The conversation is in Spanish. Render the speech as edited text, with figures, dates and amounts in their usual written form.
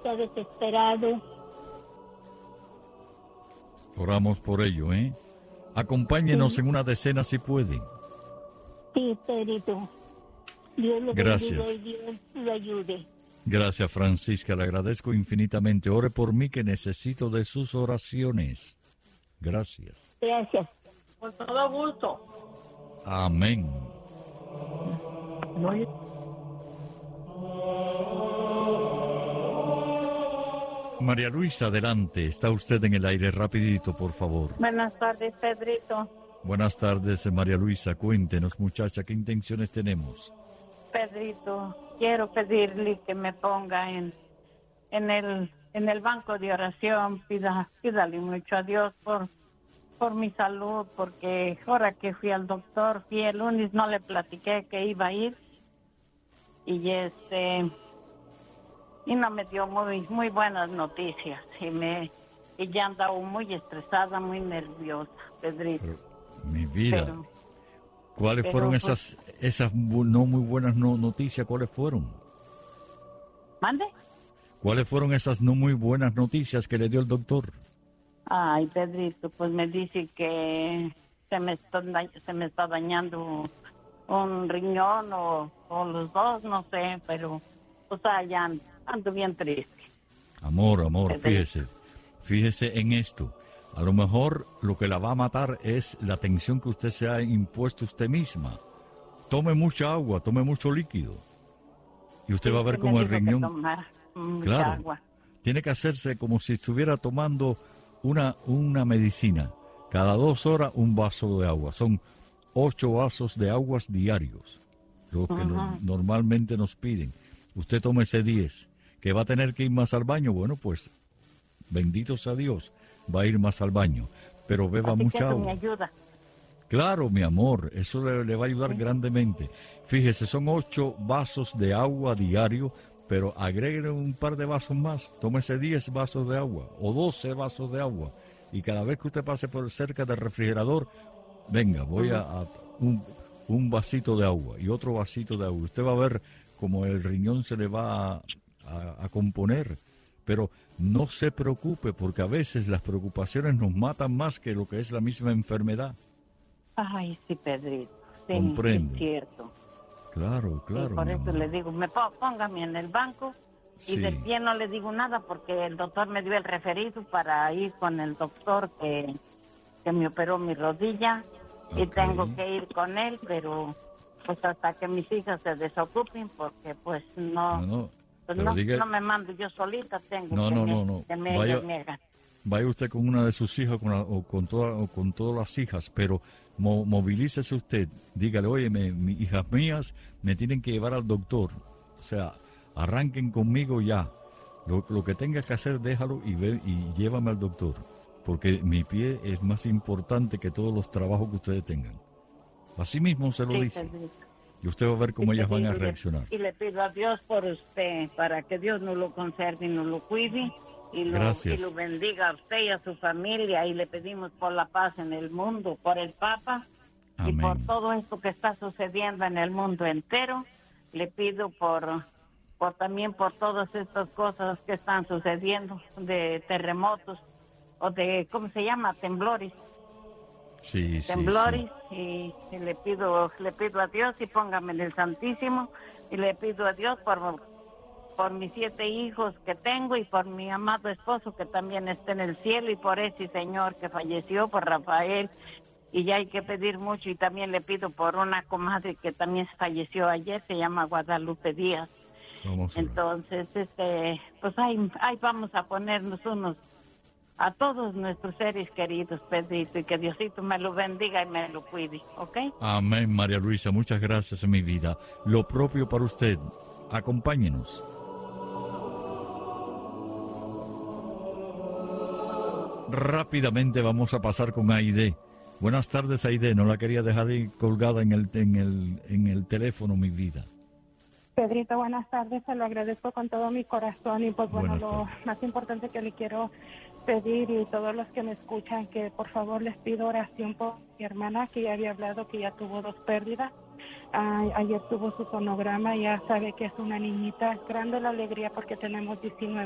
está desesperado. Oramos por ello, ¿eh? Acompáñenos en una decena si puede. Sí, Pedrito. Dios lo Gracias. bendiga y Dios lo ayude. Gracias, Francisca, le agradezco infinitamente. Ore por mí que necesito de sus oraciones. Gracias. Gracias. Con todo gusto. Amén. María Luisa, adelante. Está usted en el aire, rapidito, por favor. Buenas tardes, Pedrito. Buenas tardes, María Luisa. Cuéntenos, muchacha, ¿qué intenciones tenemos? Pedrito, quiero pedirle que me ponga en el banco de oración. Pídale mucho a Dios por mi salud, porque ahora que fui al doctor, fui el lunes, no le platiqué que iba a ir y no me dio muy buenas noticias y ya andaba muy estresada, muy nerviosa, Pedrito. Pero, mi vida, ¿cuáles fueron esas no muy buenas noticias? ¿Cuáles fueron? ¿Mande? ¿Cuáles fueron esas no muy buenas noticias que le dio el doctor? Ay, Pedrito, pues me dice que se me está dañando un riñón o los dos, no sé, pero o sea, ya ando bien triste. Amor, Pedrito. fíjese en esto. A lo mejor lo que la va a matar es la tensión que usted se ha impuesto usted misma. Tome mucha agua, tome mucho líquido. Y usted va a ver cómo el riñón... Claro, agua. tiene que hacerse como si estuviera tomando una medicina. Cada 2 horas un vaso de agua. Son 8 vasos de aguas diarios, lo que normalmente nos piden. Usted tómese 10. ¿Que va a tener que ir más al baño? Bueno, pues bendito sea Dios, va a ir más al baño. Pero beba Así mucha que eso agua. me ayuda. Claro, mi amor, eso le va a ayudar grandemente. Fíjese, son 8 vasos de agua diario, pero agréguele un par de vasos más. Tómese 10 vasos de agua o 12 vasos de agua. Y cada vez que usted pase por cerca del refrigerador, venga, voy a un vasito de agua y otro vasito de agua. Usted va a ver cómo el riñón se le va a componer. Pero no se preocupe, porque a veces las preocupaciones nos matan más que lo que es la misma enfermedad. Ay, sí, Pedrito. Sí, Comprende. es cierto. Claro, claro. Sí, por mi eso amor. le digo, póngame en el banco. Sí. Y del pie no le digo nada porque el doctor me dio el referido para ir con el doctor que me operó mi rodilla. Y Ok. tengo que ir con él, pero pues hasta que mis hijas se desocupen, porque pues No, pues pero diga- no me mando yo solita, tengo No, que no. que me hagan. Vaya usted con una de sus hijas o con todas las hijas, pero movilícese usted. Dígale, oye, mis hijas mías me tienen que llevar al doctor. O sea, arranquen conmigo ya. Lo que tengas que hacer, déjalo y llévame al doctor. Porque mi pie es más importante que todos los trabajos que ustedes tengan. Así mismo se lo Sí, dice. Pedrito. Y usted va a ver cómo Sí, ellas van a Pedrito, reaccionar. Y le pido a Dios por usted, para que Dios nos lo conserve y nos lo cuide. Gracias. Y lo bendiga a usted y a su familia. Y le pedimos por la paz en el mundo, por el Papa. Amén. Y por todo esto que está sucediendo en el mundo entero. Le pido también por todas estas cosas que están sucediendo, de terremotos o de, ¿cómo se llama? Temblores. Sí. Temblores. Y le pido a Dios y póngame en el Santísimo. Y le pido a Dios por mis 7 hijos que tengo y por mi amado esposo que también está en el cielo y por ese señor que falleció, por Rafael. Y ya hay que pedir mucho y también le pido por una comadre que también falleció ayer, se llama Guadalupe Díaz. Vamos a ver. Entonces, pues ahí vamos a ponernos a todos nuestros seres queridos, Pedrito, y que Diosito me lo bendiga y me lo cuide, ¿ok? Amén, María Luisa, muchas gracias en mi vida. Lo propio para usted. Acompáñenos. Rápidamente vamos a pasar con Aide. Buenas tardes, Aide. No la quería dejar ahí colgada en el teléfono, mi vida. Pedrito, buenas tardes, se lo agradezco con todo mi corazón y pues bueno, Buenas lo tardes. más importante que le quiero pedir y todos los que me escuchan, que por favor les pido oración por mi hermana que ya había hablado que ya tuvo 2 pérdidas. Ayer tuvo su sonograma, ya sabe que es una niñita, grande la alegría porque tenemos 19